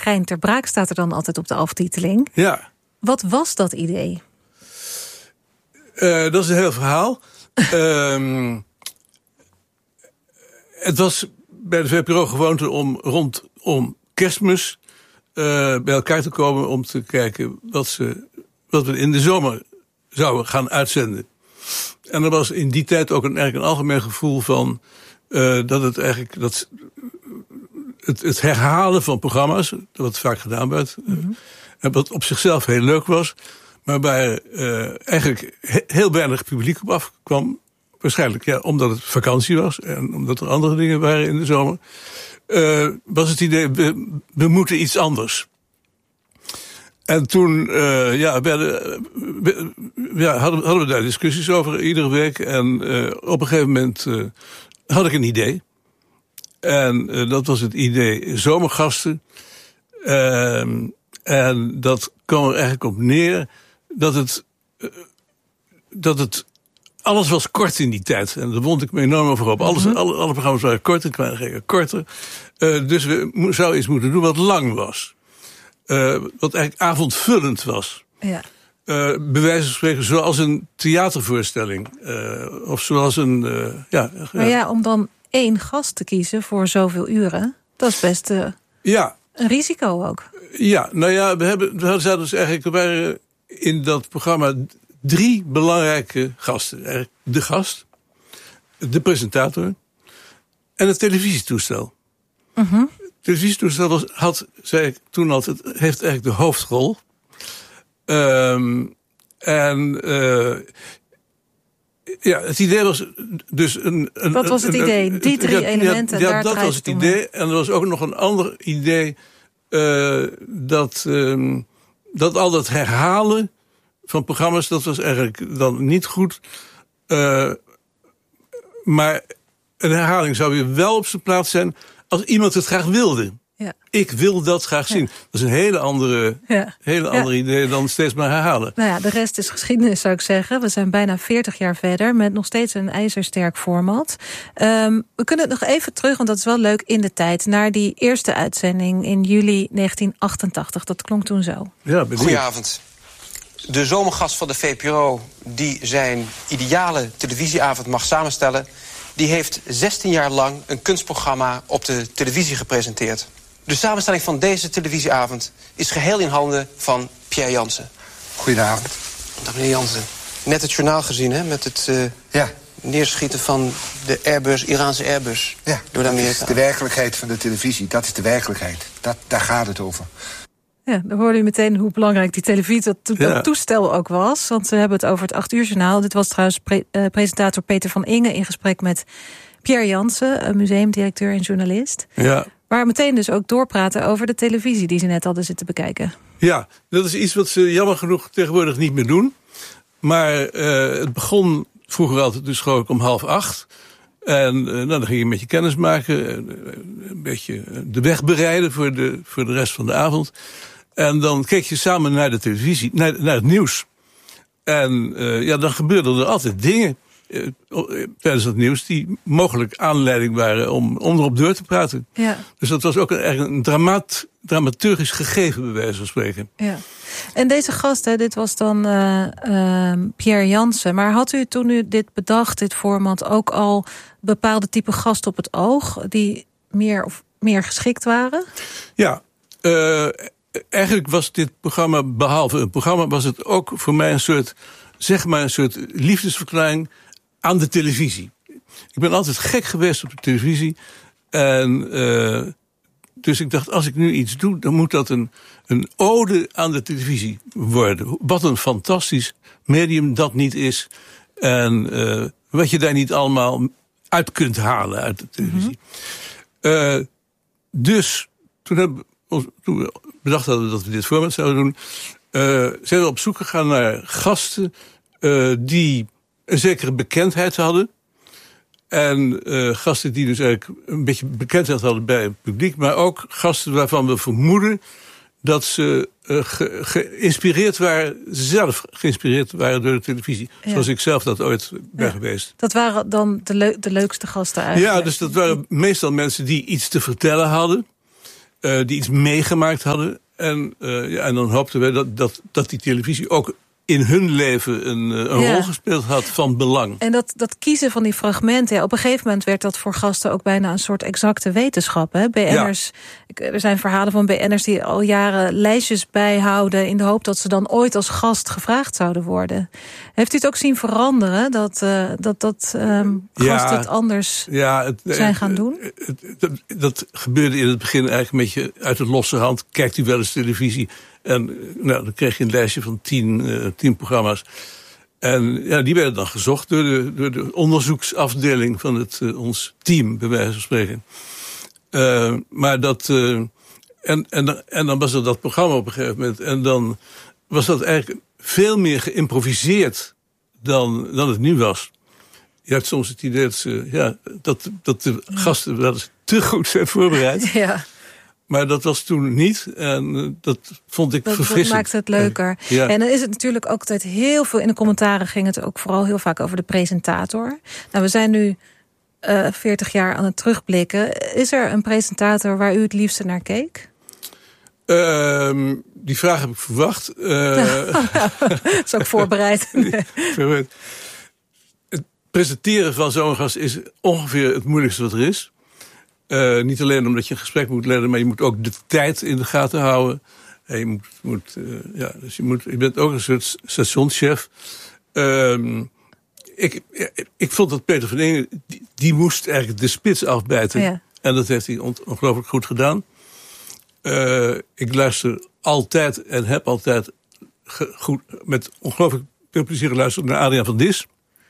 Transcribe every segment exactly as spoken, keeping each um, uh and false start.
Krijn ter Braak staat er dan altijd op de aftiteling. Ja. Wat was dat idee? Uh, dat is een heel verhaal. um, het was bij de V P R O gewoonte om rondom Kerstmis uh, bij elkaar te komen om te kijken wat, ze, wat we in de zomer zouden gaan uitzenden. En er was in die tijd ook een, eigenlijk een algemeen gevoel van uh, dat het eigenlijk dat het, het herhalen van programma's, wat vaak gedaan werd, mm-hmm. uh, wat op zichzelf heel leuk was, maar waar uh, eigenlijk he, heel weinig publiek op afkwam. Waarschijnlijk ja, omdat het vakantie was en omdat er andere dingen waren in de zomer. Uh, was het idee, we, we moeten iets anders. En toen uh, ja, werden, we, ja, hadden, hadden we daar discussies over iedere week. En uh, op een gegeven moment uh, had ik een idee. En uh, dat was het idee zomergasten. Uh, en dat kwam er eigenlijk op neer dat het, uh, dat het alles was kort in die tijd. En daar wond ik me enorm over op. Alles, mm-hmm. alle, alle programma's waren kort en kwamen korter. Uh, dus we mo- zouden iets moeten doen wat lang was. Uh, wat eigenlijk avondvullend was. Ja. Uh, bij wijze van spreken zoals een theatervoorstelling. Uh, of zoals een... Uh, ja, maar ja, om dan één gast te kiezen voor zoveel uren, dat is best uh, ja. een risico ook. Ja, nou ja, we hebben, we hadden dus eigenlijk, er waren in dat programma drie belangrijke gasten. Eigenlijk de gast, de presentator en het televisietoestel. Mm-hmm. Het televisietoestel was, had, zei ik toen altijd, heeft eigenlijk de hoofdrol. Um, en uh, ja, het idee was dus een... een Wat was het een, idee? Een, Die drie ja, elementen, ja, daar dat was het idee. En er was ook nog een ander idee, uh, dat, um, dat al dat herhalen van programma's, dat was eigenlijk dan niet goed. Uh, maar een herhaling zou weer wel op zijn plaats zijn als iemand het graag wilde. Ja. Ik wil dat graag zien. Ja. Dat is een hele andere, ja. hele andere ja. idee dan steeds maar herhalen. Nou ja, de rest is geschiedenis, zou ik zeggen. We zijn bijna veertig jaar verder met nog steeds een ijzersterk format. Um, we kunnen nog even terug, want dat is wel leuk, in de tijd, naar die eerste uitzending in juli negentien achtentachtig. Dat klonk toen zo. Ja, goedenavond. De zomergast van de V P R O, die zijn ideale televisieavond mag samenstellen, die heeft zestien jaar lang een kunstprogramma op de televisie gepresenteerd. De samenstelling van deze televisieavond is geheel in handen van Pierre Jansen. Goedenavond. Dag meneer Jansen. Net het journaal gezien, hè, met het uh, ja. neerschieten van de Airbus, Iraanse Airbus. Ja, door de Amerika. Dat is de werkelijkheid van de televisie. Dat is de werkelijkheid. Dat, daar gaat het over. Ja, dan hoorde u meteen hoe belangrijk die televisie, dat, to- ja. dat toestel ook was. Want we hebben het over het acht uur journaal. Dit was trouwens pre- uh, presentator Peter van Ingen in gesprek met Pierre Jansen, museumdirecteur en journalist. Ja. Waar meteen dus ook doorpraten over de televisie die ze net hadden zitten bekijken. Ja, dat is iets wat ze jammer genoeg tegenwoordig niet meer doen. Maar uh, het begon vroeger altijd dus gewoon om half acht. En uh, nou, dan ging je met je kennis maken, uh, een beetje de weg bereiden voor de, voor de rest van de avond. En dan keek je samen naar de televisie, naar, naar het nieuws. En uh, ja, dan gebeurden er altijd dingen uh, tijdens het nieuws die mogelijk aanleiding waren om, om erop door te praten. Ja. Dus dat was ook een, een dramat, dramaturgisch gegeven, bij wijze van spreken. Ja. En deze gast, hè, dit was dan uh, uh, Pierre Jansen. Maar had u toen u dit bedacht, dit format, ook al bepaalde type gasten op het oog die meer of meer geschikt waren? Ja, uh, eigenlijk was dit programma, behalve een programma, was het ook voor mij een soort, zeg maar een soort liefdesverklaring aan de televisie. Ik ben altijd gek geweest op de televisie. En uh, dus ik dacht, als ik nu iets doe, dan moet dat een, een ode aan de televisie worden. Wat een fantastisch medium dat niet is. En uh, wat je daar niet allemaal uit kunt halen uit de televisie. Mm-hmm. Uh, dus toen hebben we, toen we bedacht hadden dat we dit format zouden doen, uh, zijn we op zoek gegaan naar gasten uh, die een zekere bekendheid hadden. En uh, gasten die dus eigenlijk een beetje bekendheid hadden bij het publiek, maar ook gasten waarvan we vermoeden dat ze uh, ge- geïnspireerd waren, zelf geïnspireerd waren door de televisie. Ja. Zoals ik zelf dat ooit ben ja. geweest. Dat waren dan de, le- de leukste gasten eigenlijk? Ja, dus dat waren meestal mensen die iets te vertellen hadden. uh, die iets meegemaakt hadden. En, uh, ja, en dan hoopten wij dat, dat, dat die televisie ook in hun leven een, een ja. rol gespeeld had van belang. En dat, dat kiezen van die fragmenten, ja, op een gegeven moment werd dat voor gasten ook bijna een soort exacte wetenschap. Hè? B N'ers, ja. Er zijn verhalen van B N'ers die al jaren lijstjes bijhouden in de hoop dat ze dan ooit als gast gevraagd zouden worden. Heeft u het ook zien veranderen, dat uh, dat, dat um, gasten ja, het anders ja, het, zijn gaan doen? Het, het, het, dat gebeurde in het begin eigenlijk een beetje uit de losse hand. Kijkt u wel eens televisie? En nou, dan kreeg je een lijstje van tien, uh, tien programma's. En ja, die werden dan gezocht door de, door de onderzoeksafdeling van het, uh, ons team, bij wijze van spreken. Uh, maar dat... Uh, en, en, en dan was er dat programma op een gegeven moment. En dan was dat eigenlijk veel meer geïmproviseerd dan, dan het nu was. Je hebt soms het idee dat, ze, ja, dat, dat de gasten wel eens te goed zijn voorbereid. Ja. Maar dat was toen niet. En dat vond ik dat, verfrissend. Dat maakt het leuker. Ja. En dan is het natuurlijk ook altijd heel veel... In de commentaren ging het ook vooral heel vaak over de presentator. Nou, we zijn nu uh, veertig jaar aan het terugblikken. Is er een presentator waar u het liefste naar keek? Uh, die vraag heb ik verwacht. Uh, dat is ook voorbereid. Nee. Het presenteren van zo'n gast is ongeveer het moeilijkste wat er is. Uh, niet alleen omdat je een gesprek moet leiden, maar je moet ook de tijd in de gaten houden. En je, moet, moet, uh, ja, dus je, moet, je bent ook een soort stationschef. Uh, ik, ik vond dat Peter van Ingen, die, die moest eigenlijk de spits afbijten. Ja. En dat heeft hij on, ongelooflijk goed gedaan. Uh, ik luister altijd en heb altijd ge, goed, met ongelooflijk veel plezier geluisterd naar Adriaan van Dis.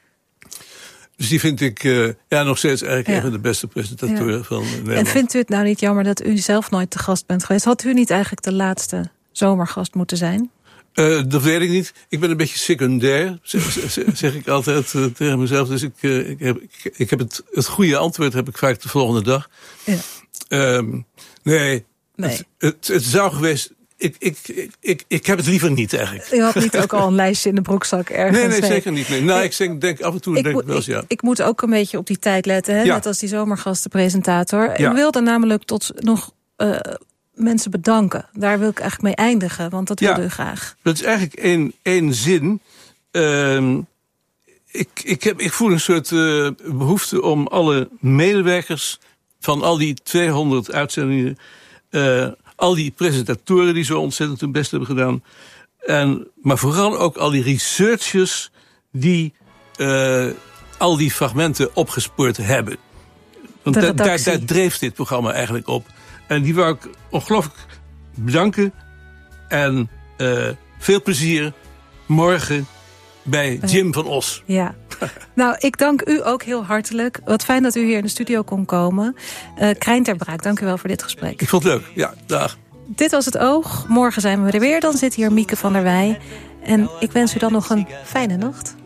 Dus die vind ik uh, ja, nog steeds eigenlijk ja. een van de beste presentatoren ja. van Nederland. En vindt u het nou niet jammer dat u zelf nooit te gast bent geweest? Had u niet eigenlijk de laatste zomergast moeten zijn? Uh, dat weet ik niet. Ik ben een beetje secundair, zeg, zeg ik altijd uh, tegen mezelf. Dus ik, uh, ik heb, ik, ik heb het, het goede antwoord heb ik vaak de volgende dag. Ja. Um, nee, nee. Het, het, het zou geweest... Ik, ik, ik, ik, ik heb het liever niet eigenlijk. U had niet ook al een lijstje in de broekzak ergens? Nee, nee, nee. zeker niet. Nee. Nou, ik denk, denk af en toe ik denk mo- ik wel eens, ja. Ik, ik moet ook een beetje op die tijd letten, hè? Ja. Net als die zomergastenpresentator. Ja. Ik wilde namelijk tot nog uh, mensen bedanken. Daar wil ik eigenlijk mee eindigen, want dat wilde ja. u graag. Dat is eigenlijk één, één zin. Uh, ik, ik, heb, ik voel een soort uh, behoefte om alle medewerkers van al die tweehonderd uitzendingen... Uh, al die presentatoren die zo ontzettend hun best hebben gedaan. En, maar vooral ook al die researchers die uh, al die fragmenten opgespoord hebben. Want da- daar, daar dreef dit programma eigenlijk op. En die wou ik ongelooflijk bedanken. En uh, veel plezier morgen bij Jim van Os. Ja. Nou, ik dank u ook heel hartelijk. Wat fijn dat u hier in de studio kon komen. Uh, Krijn ter Braak, dank u wel voor dit gesprek. Ik vond het leuk. Ja, dag. Dit was Het Oog. Morgen zijn we er weer. Dan zit hier Mieke van der Wij. En ik wens u dan nog een fijne nacht.